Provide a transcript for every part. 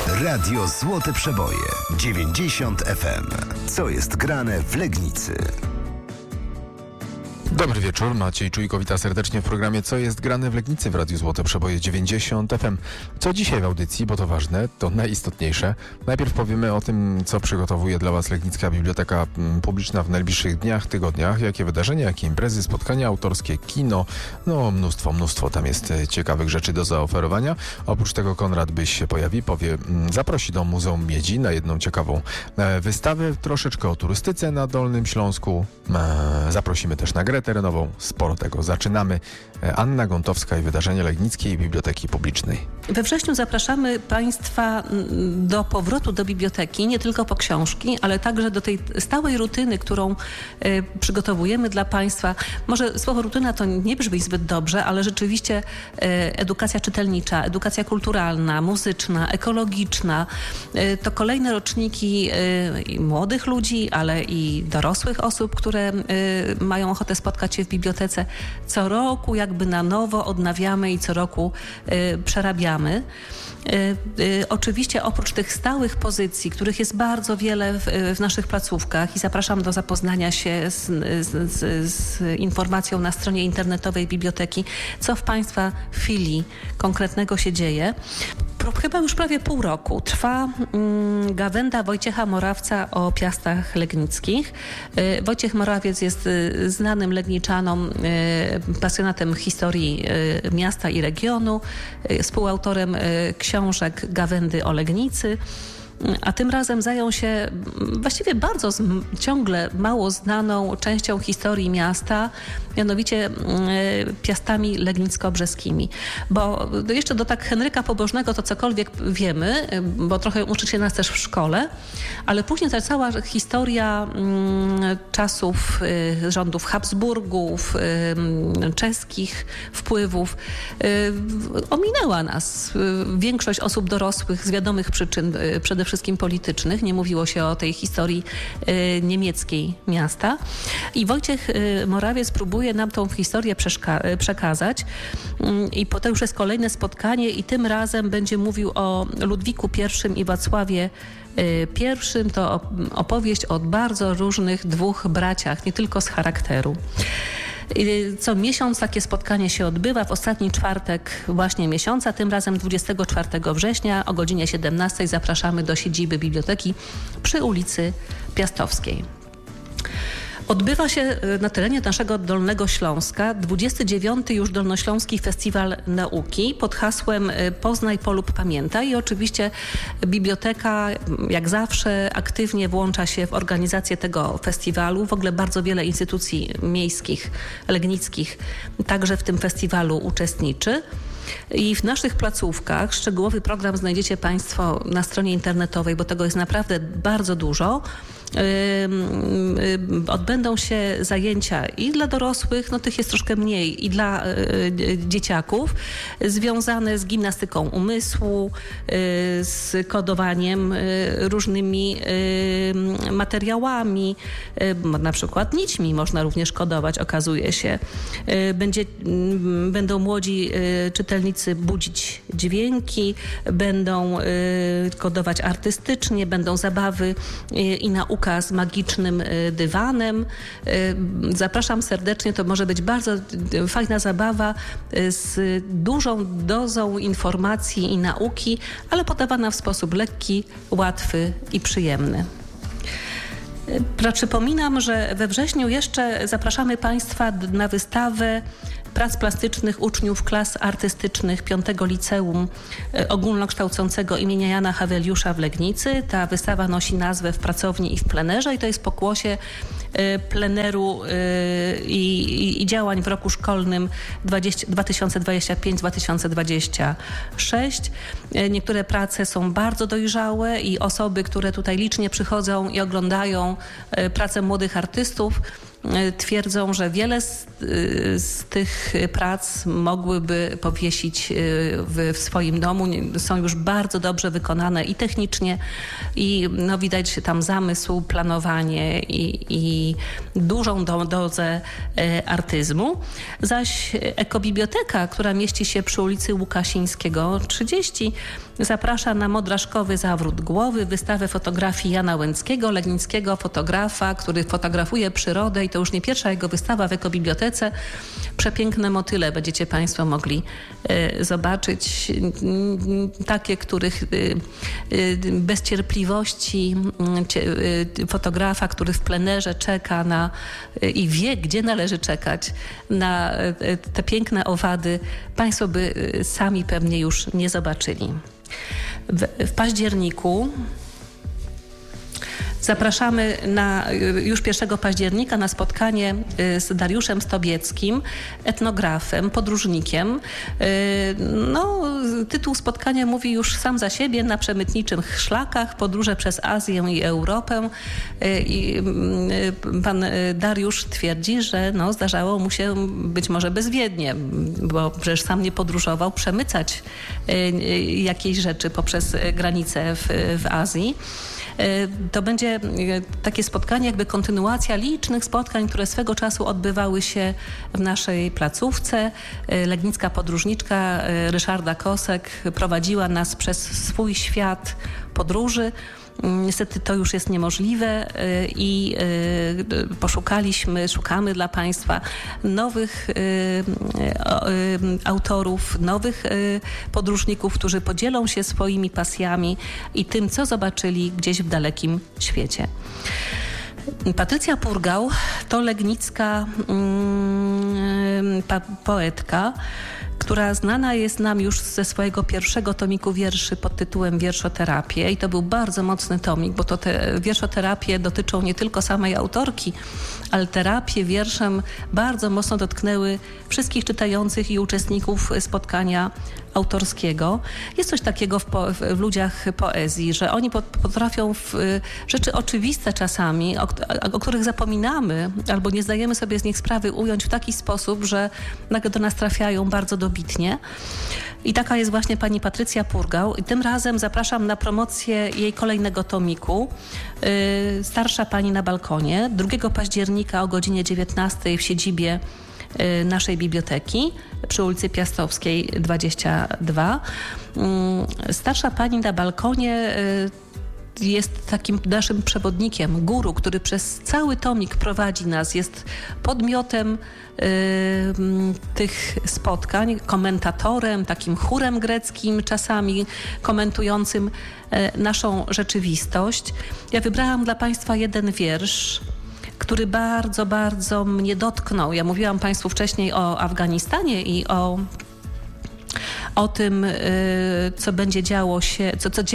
Radio Złote Przeboje 90 FM. Co jest grane w Legnicy? Dobry wieczór, Maciej Czujko, witam serdecznie w programie Co jest grane w Legnicy w Radiu Złote Przeboje 90 FM. Co dzisiaj w audycji, bo to ważne, to najistotniejsze. Najpierw powiemy o tym, co przygotowuje dla Was Legnicka Biblioteka Publiczna w najbliższych dniach, tygodniach, jakie wydarzenia, jakie imprezy, spotkania autorskie, kino, no mnóstwo tam jest ciekawych rzeczy do zaoferowania. Oprócz tego Konrad Byś się pojawi, zaprosi do Muzeum Miedzi na jedną ciekawą wystawę, troszeczkę o turystyce na Dolnym Śląsku. Zaprosimy też na grę terenową. Sporo tego. Zaczynamy. Anna Gontowska i wydarzenia Legnickiej Biblioteki Publicznej. We wrześniu zapraszamy Państwa do powrotu do biblioteki, nie tylko po książki, ale także do tej stałej rutyny, którą przygotowujemy dla Państwa. Może słowo rutyna to nie brzmi zbyt dobrze, ale rzeczywiście edukacja czytelnicza, edukacja kulturalna, muzyczna, ekologiczna, to kolejne roczniki i młodych ludzi, ale i dorosłych osób, które mają ochotę spotkać się w bibliotece. Co roku jakby na nowo odnawiamy i co roku przerabiamy. Oczywiście oprócz tych stałych pozycji, których jest bardzo wiele w naszych placówkach i zapraszam do zapoznania się z informacją na stronie internetowej biblioteki, co w Państwa filii konkretnego się dzieje. Chyba już prawie pół roku trwa gawenda Wojciecha Morawca o Piastach Legnickich. Wojciech Morawiec jest znanym Legniczanom, pasjonatem historii miasta i regionu, współautorem książek Gawędy o Legnicy. A tym razem zajął się właściwie bardzo ciągle mało znaną częścią historii miasta, mianowicie Piastami Legnicko-Brzeskimi. Bo jeszcze do tak Henryka Pobożnego to cokolwiek wiemy, bo trochę uczy się nas też w szkole, ale później ta cała historia czasów rządów Habsburgów, czeskich wpływów ominęła nas. Większość osób dorosłych z wiadomych przyczyn, przede wszystkim politycznych, nie mówiło się o tej historii niemieckiej miasta. I Wojciech Morawiec próbuje nam tą historię przekazać. I potem już jest kolejne spotkanie i tym razem będzie mówił o Ludwiku I i Wacławie I. To opowieść o bardzo różnych dwóch braciach, nie tylko z charakteru. Co miesiąc takie spotkanie się odbywa, w ostatni czwartek właśnie miesiąca, tym razem 24 września o godzinie 17 zapraszamy do siedziby biblioteki przy ulicy Piastowskiej. Odbywa się na terenie naszego Dolnego Śląska 29. już Dolnośląski Festiwal Nauki pod hasłem Poznaj, polub, pamiętaj. I oczywiście biblioteka jak zawsze aktywnie włącza się w organizację tego festiwalu. W ogóle bardzo wiele instytucji miejskich, legnickich także w tym festiwalu uczestniczy. I w naszych placówkach szczegółowy program znajdziecie Państwo na stronie internetowej, bo tego jest naprawdę bardzo dużo. Odbędą się zajęcia i dla dorosłych, no tych jest troszkę mniej, i dla dzieciaków, związane z gimnastyką umysłu, z kodowaniem różnymi materiałami, na przykład nićmi można również kodować, okazuje się. Będą młodzi czytelnicy budzić dźwięki, będą kodować artystycznie, będą zabawy i nauka z magicznym dywanem. Zapraszam serdecznie, to może być bardzo fajna zabawa z dużą dozą informacji i nauki, ale podawana w sposób lekki, łatwy i przyjemny. Przypominam, że we wrześniu jeszcze zapraszamy Państwa na wystawę prac plastycznych uczniów klas artystycznych 5 Liceum Ogólnokształcącego imienia Jana Haweliusza w Legnicy. Ta wystawa nosi nazwę W pracowni i w plenerze i to jest pokłosie pleneru i działań w roku szkolnym 2025-2026. Niektóre prace są bardzo dojrzałe i osoby, które tutaj licznie przychodzą i oglądają pracę młodych artystów, twierdzą, że wiele z tych prac mogłyby powiesić w swoim domu. Są już bardzo dobrze wykonane i technicznie, i widać tam zamysł, planowanie i dużą dozę artyzmu. Zaś ekobiblioteka, która mieści się przy ulicy Łukasińskiego 30, zaprasza na modraszkowy zawrót głowy, wystawę fotografii Jana Łęckiego, legnickiego fotografa, który fotografuje przyrodę i to już nie pierwsza jego wystawa w ekobibliotece. Przepiękne motyle będziecie Państwo mogli zobaczyć. Takie, których bez cierpliwości fotografa, który w plenerze czeka i wie, gdzie należy czekać na te piękne owady, Państwo by sami pewnie już nie zobaczyli. W październiku zapraszamy już 1 października na spotkanie z Dariuszem Stobieckim, etnografem, podróżnikiem. Tytuł spotkania mówi już sam za siebie: na przemytniczych szlakach, podróże przez Azję i Europę. I pan Dariusz twierdzi, że zdarzało mu się być może bezwiednie, bo przecież sam nie podróżował, przemycać jakieś rzeczy poprzez granicę w Azji. To będzie takie spotkanie, jakby kontynuacja licznych spotkań, które swego czasu odbywały się w naszej placówce. Legnicka podróżniczka Ryszarda Kosek prowadziła nas przez swój świat podróży. Niestety to już jest niemożliwe i szukamy dla Państwa nowych autorów, nowych podróżników, którzy podzielą się swoimi pasjami i tym, co zobaczyli gdzieś w dalekim świecie. Patrycja Purgał to legnicka poetka, która znana jest nam już ze swojego pierwszego tomiku wierszy pod tytułem Wierszoterapie. I to był bardzo mocny tomik, bo to te wierszoterapie dotyczą nie tylko samej autorki, ale terapie wierszem bardzo mocno dotknęły wszystkich czytających i uczestników spotkania autorskiego. Jest coś takiego w ludziach poezji, że oni potrafią w rzeczy oczywiste czasami, o których zapominamy albo nie zdajemy sobie z nich sprawy, ująć w taki sposób, że nagle do nas trafiają bardzo dobitnie. I taka jest właśnie pani Patrycja Purgał. I tym razem zapraszam na promocję jej kolejnego tomiku Starsza pani na balkonie 2 października o godzinie 19 w siedzibie naszej biblioteki przy ulicy Piastowskiej 22. Starsza pani na balkonie jest takim naszym przewodnikiem, guru, który przez cały tomik prowadzi nas, jest podmiotem tych spotkań, komentatorem, takim chórem greckim, czasami komentującym naszą rzeczywistość. Ja wybrałam dla Państwa jeden wiersz, który bardzo, bardzo mnie dotknął. Ja mówiłam Państwu wcześniej o Afganistanie i o tym, co będzie działo się,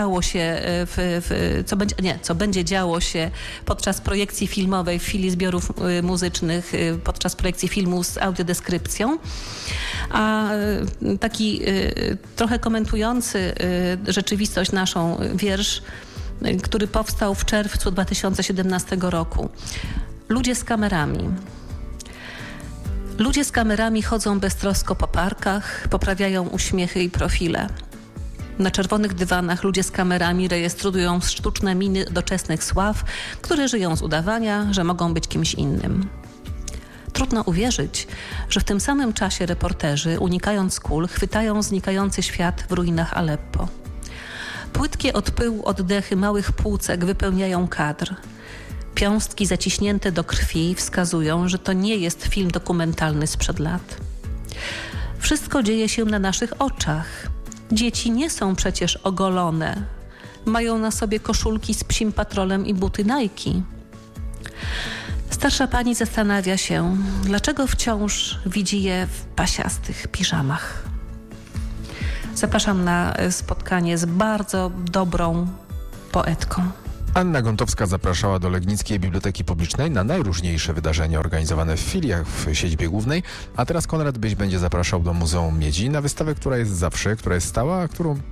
co będzie działo się podczas projekcji filmowej w filii zbiorów muzycznych, podczas projekcji filmu z audiodeskrypcją. A taki trochę komentujący rzeczywistość naszą wiersz, który powstał w czerwcu 2017 roku. Ludzie z kamerami. Ludzie z kamerami chodzą beztrosko po parkach, poprawiają uśmiechy i profile. Na czerwonych dywanach ludzie z kamerami rejestrują sztuczne miny doczesnych sław, które żyją z udawania, że mogą być kimś innym. Trudno uwierzyć, że w tym samym czasie reporterzy, unikając kul, chwytają znikający świat w ruinach Aleppo. Płytkie od pyłu oddechy małych płucek wypełniają kadr. Piąstki zaciśnięte do krwi wskazują, że to nie jest film dokumentalny sprzed lat. Wszystko dzieje się na naszych oczach. Dzieci nie są przecież ogolone. Mają na sobie koszulki z Psim Patrolem i buty Nike. Starsza pani zastanawia się, dlaczego wciąż widzi je w pasiastych piżamach. Zapraszam na spotkanie z bardzo dobrą poetką. Anna Gontowska zapraszała do Legnickiej Biblioteki Publicznej na najróżniejsze wydarzenia organizowane w filiach w siedzibie głównej, a teraz Konrad Byś będzie zapraszał do Muzeum Miedzi na wystawę, która jest zawsze, która jest stała, a którą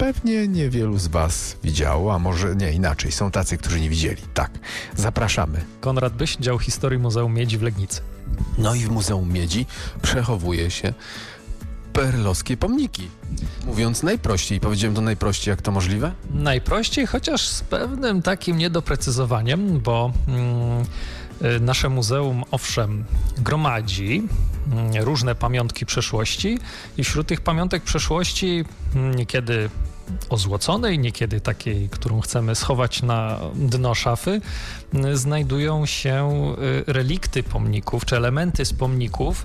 pewnie niewielu z was widziało, a może nie, inaczej, są tacy, którzy nie widzieli. Tak, zapraszamy. Konrad Byś, dział historii Muzeum Miedzi w Legnicy. No i w Muzeum Miedzi przechowuje się PRL-owskie pomniki. Mówiąc najprościej, powiedziałem to najprościej, jak to możliwe? Najprościej, chociaż z pewnym takim niedoprecyzowaniem, bo nasze muzeum, owszem, gromadzi różne pamiątki przeszłości i wśród tych pamiątek przeszłości niekiedy ozłoconej, niekiedy takiej, którą chcemy schować na dno szafy, znajdują się relikty pomników, czy elementy z pomników,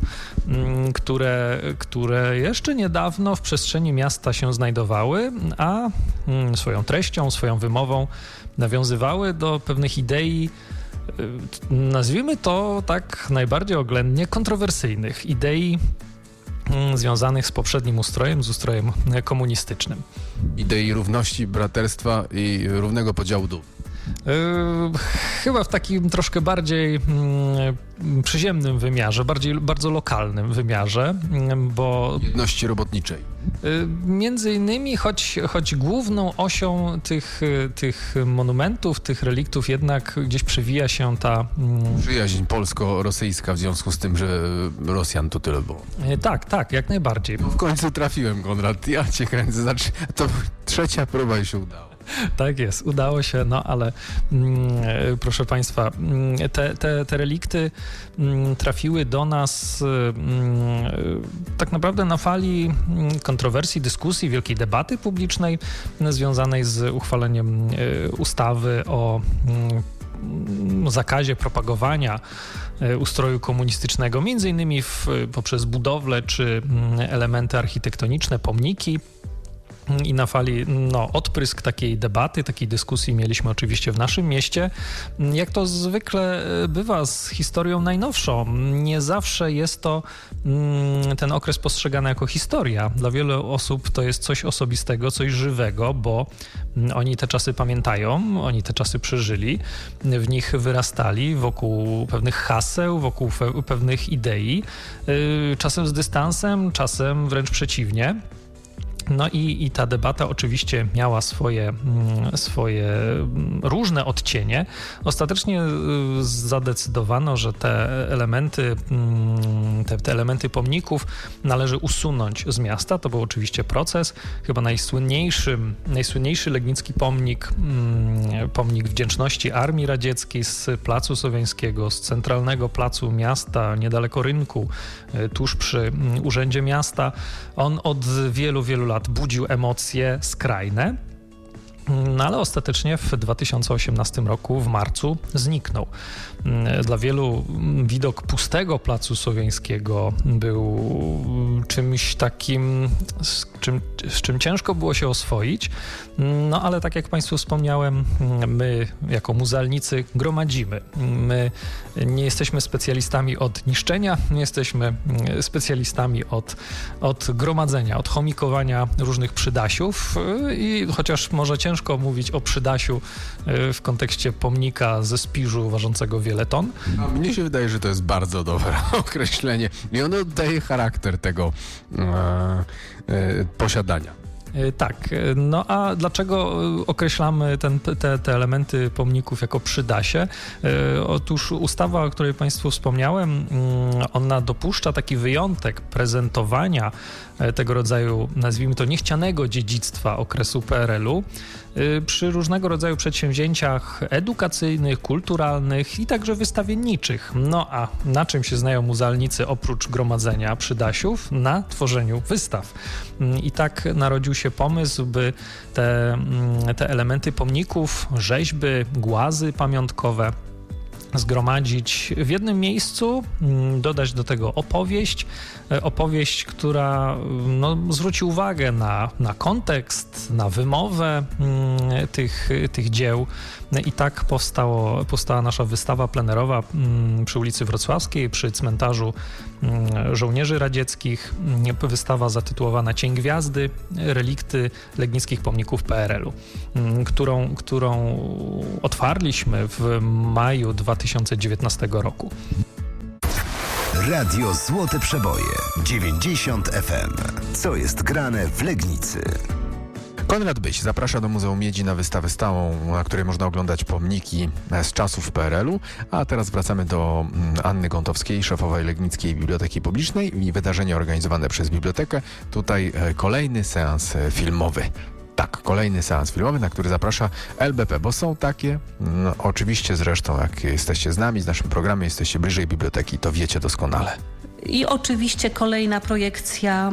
które jeszcze niedawno w przestrzeni miasta się znajdowały, a swoją treścią, swoją wymową nawiązywały do pewnych idei, nazwijmy to tak najbardziej oględnie, kontrowersyjnych idei związanych z poprzednim ustrojem, z ustrojem komunistycznym. Idei równości, braterstwa i równego podziału dóbr. Chyba w takim troszkę bardziej przyziemnym wymiarze, bardzo lokalnym wymiarze, bo jedności robotniczej. Między innymi, choć główną osią tych monumentów, tych reliktów jednak gdzieś przewija się ta przyjaźń polsko-rosyjska w związku z tym, że Rosjan tu tyle było. Tak, jak najbardziej. W końcu trafiłem, Konrad, ja cię kręcę, znaczy to trzecia próba i się udała. Tak jest, udało się, no ale proszę Państwa, te relikty trafiły do nas tak naprawdę na fali kontrowersji, dyskusji, wielkiej debaty publicznej związanej z uchwaleniem ustawy o zakazie propagowania ustroju komunistycznego, między innymi poprzez budowlę czy elementy architektoniczne, pomniki. I na fali odprysk takiej debaty, takiej dyskusji mieliśmy oczywiście w naszym mieście. Jak to zwykle bywa z historią najnowszą, nie zawsze jest to ten okres postrzegany jako historia. Dla wielu osób to jest coś osobistego, coś żywego, bo oni te czasy pamiętają, oni te czasy przeżyli, w nich wyrastali wokół pewnych haseł, wokół pewnych idei, czasem z dystansem, czasem wręcz przeciwnie. No i ta debata oczywiście miała swoje różne odcienie. Ostatecznie zadecydowano, że te elementy pomników należy usunąć z miasta. To był oczywiście proces. Chyba najsłynniejszy legnicki pomnik wdzięczności Armii Radzieckiej z Placu Słowiańskiego, z centralnego placu miasta, niedaleko rynku, tuż przy Urzędzie Miasta. On od wielu, wielu lat budził emocje skrajne, no ale ostatecznie w 2018 roku, w marcu, zniknął. Dla wielu widok pustego Placu Słowiańskiego był czymś takim, z czym ciężko było się oswoić, no ale tak jak Państwu wspomniałem, my jako muzealnicy gromadzimy. My nie jesteśmy specjalistami od niszczenia, nie jesteśmy specjalistami od gromadzenia, od chomikowania różnych przydasiów i chociaż może ciężko mówić o przydasiu w kontekście pomnika ze Spiżu ważącego wiele ton. A mnie się wydaje, że to jest bardzo dobre określenie i ono oddaje charakter tego posiadania. Tak, no a dlaczego określamy te elementy pomników jako przydasie? Otóż ustawa, o której Państwu wspomniałem, ona dopuszcza taki wyjątek prezentowania tego rodzaju, nazwijmy to, niechcianego dziedzictwa okresu PRL-u przy różnego rodzaju przedsięwzięciach edukacyjnych, kulturalnych i także wystawienniczych. No a na czym się znają muzealnicy oprócz gromadzenia przydasiów? Na tworzeniu wystaw. I tak narodził się pomysł, by te elementy pomników, rzeźby, głazy pamiątkowe zgromadzić w jednym miejscu, dodać do tego opowieść, która zwróci uwagę na kontekst, na wymowę tych dzieł. I tak powstała nasza wystawa plenerowa przy ulicy Wrocławskiej, przy cmentarzu żołnierzy radzieckich. Wystawa zatytułowana Cień Gwiazdy, relikty legnickich pomników PRL-u, którą otwarliśmy w maju 2019 roku. Radio Złote Przeboje 90 FM. Co jest grane w Legnicy? Konrad Byś zaprasza do Muzeum Miedzi na wystawę stałą, na której można oglądać pomniki z czasów PRL-u. A teraz wracamy do Anny Gątowskiej, szefowej Legnickiej Biblioteki Publicznej i wydarzenie organizowane przez bibliotekę. Tutaj kolejny seans filmowy. Tak, kolejny seans filmowy, na który zaprasza LBP, bo są takie, oczywiście zresztą jak jesteście z nami, z naszym programem, jesteście bliżej biblioteki, to wiecie doskonale. I oczywiście kolejna projekcja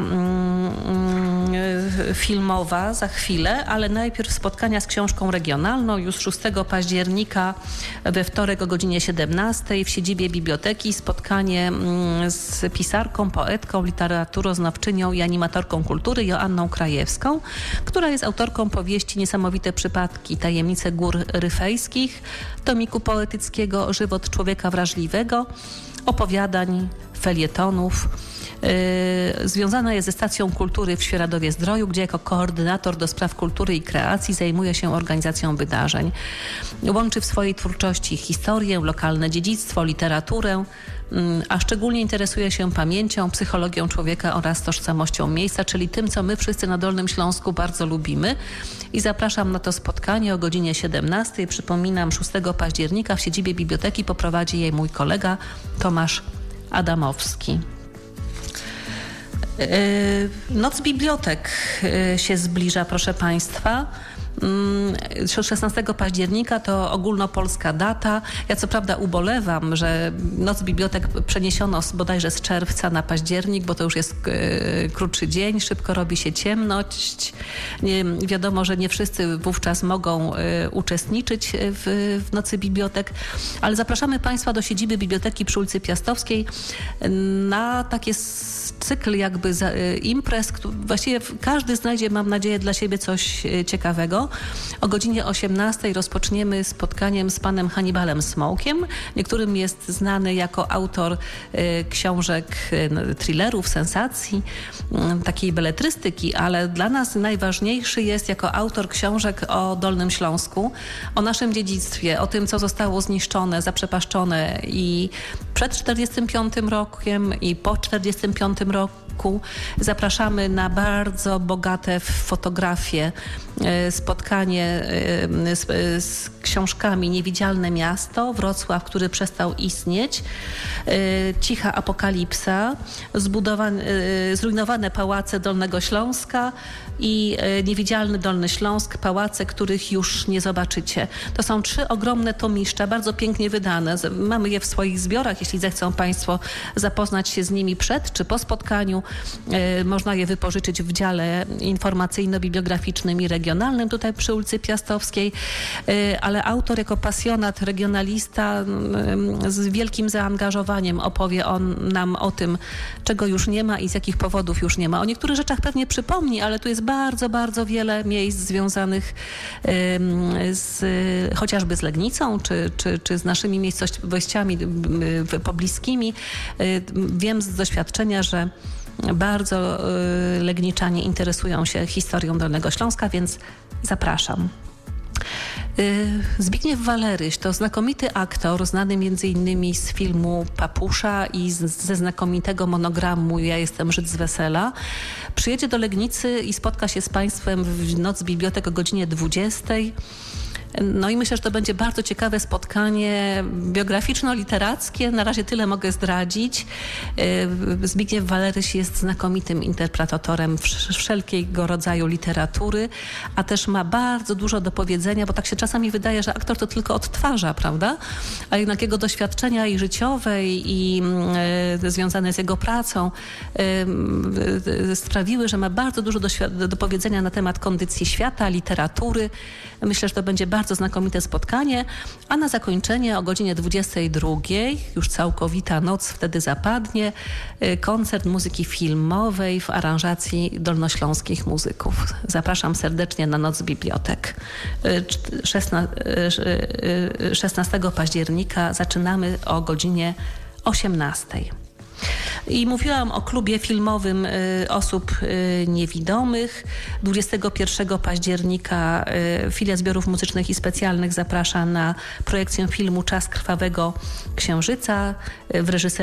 filmowa za chwilę, ale najpierw spotkania z książką regionalną już 6 października we wtorek o godzinie 17 w siedzibie biblioteki. Spotkanie z pisarką, poetką, literaturoznawczynią i animatorką kultury Joanną Krajewską, która jest autorką powieści Niesamowite przypadki, tajemnice gór ryfejskich, tomiku poetyckiego Żywot człowieka wrażliwego, opowiadań, felietonów. Związana jest ze Stacją Kultury w Świeradowie-Zdroju, gdzie jako koordynator do spraw kultury i kreacji zajmuje się organizacją wydarzeń. Łączy w swojej twórczości historię, lokalne dziedzictwo, literaturę, a szczególnie interesuje się pamięcią, psychologią człowieka oraz tożsamością miejsca, czyli tym, co my wszyscy na Dolnym Śląsku bardzo lubimy. I zapraszam na to spotkanie o godzinie 17. Przypominam, 6 października w siedzibie biblioteki poprowadzi jej mój kolega Tomasz Adamowski. Noc bibliotek się zbliża, proszę Państwa. 16 października to ogólnopolska data. Ja co prawda ubolewam, że Noc Bibliotek przeniesiono bodajże z czerwca na październik, bo to już jest krótszy dzień, szybko robi się ciemność. Wiadomo, że nie wszyscy wówczas mogą uczestniczyć w Nocy Bibliotek, ale zapraszamy Państwa do siedziby biblioteki przy ulicy Piastowskiej na takie cykl jakby imprez. Właściwie każdy znajdzie, mam nadzieję, dla siebie coś ciekawego. O godzinie 18 rozpoczniemy spotkaniem z panem Hannibalem Smołkiem. Niektórym jest znany jako autor książek, thrillerów, sensacji, takiej beletrystyki, ale dla nas najważniejszy jest jako autor książek o Dolnym Śląsku, o naszym dziedzictwie, o tym, co zostało zniszczone, zaprzepaszczone i przed 1945 rokiem i po 1945 roku. Zapraszamy na bogate fotografie, spotkanie z książkami Niewidzialne miasto, Wrocław, który przestał istnieć, Cicha apokalipsa, zrujnowane pałace Dolnego Śląska i Niewidzialny Dolny Śląsk, pałace, których już nie zobaczycie. To są 3 ogromne tomiszcza, bardzo pięknie wydane. Mamy je w swoich zbiorach, jeśli zechcą Państwo zapoznać się z nimi przed czy po spotkaniu. Można je wypożyczyć w dziale informacyjno-bibliograficznym i regionalnym tutaj przy ulicy Piastowskiej, ale autor jako pasjonat, regionalista z wielkim zaangażowaniem opowie nam o tym, czego już nie ma i z jakich powodów już nie ma. O niektórych rzeczach pewnie przypomni, ale tu jest bardzo, bardzo wiele miejsc związanych chociażby z Legnicą, czy z naszymi miejscowościami pobliskimi. Wiem z doświadczenia, że bardzo legniczanie interesują się historią Dolnego Śląska, więc zapraszam. Zbigniew Waleryś to znakomity aktor, znany m.in. z filmu Papusza i ze znakomitego monogramu Ja jestem Żyd z wesela. Przyjedzie do Legnicy i spotka się z Państwem w Noc Bibliotek o godzinie 20. No i myślę, że to będzie bardzo ciekawe spotkanie biograficzno-literackie. Na razie tyle mogę zdradzić. Zbigniew Waleryś jest znakomitym interpretatorem wszelkiego rodzaju literatury, a też ma bardzo dużo do powiedzenia, bo tak się czasami wydaje, że aktor to tylko odtwarza, prawda? A jednak jego doświadczenia i życiowe, i związane z jego pracą sprawiły, że ma bardzo dużo do powiedzenia na temat kondycji świata, literatury. Myślę, że to będzie bardzo znakomite spotkanie, a na zakończenie o godzinie 22, już całkowita noc wtedy zapadnie, koncert muzyki filmowej w aranżacji dolnośląskich muzyków. Zapraszam serdecznie na Noc Bibliotek. 16 października zaczynamy o godzinie 18. I mówiłam o klubie filmowym osób niewidomych. 21 października Filia Zbiorów Muzycznych i Specjalnych zaprasza na projekcję filmu Czas Krwawego Księżyca w reżyserii